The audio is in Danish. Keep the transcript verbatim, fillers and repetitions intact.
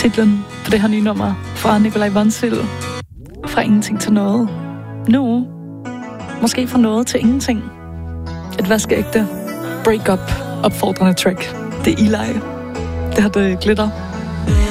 titlen på det her nye nummer fra Nikolaj Vonsild. Fra ingenting til noget. Nu, måske fra noget til ingenting. Et vaskeægte break-up opfordrende track. Det er Eli. Det har det glitter.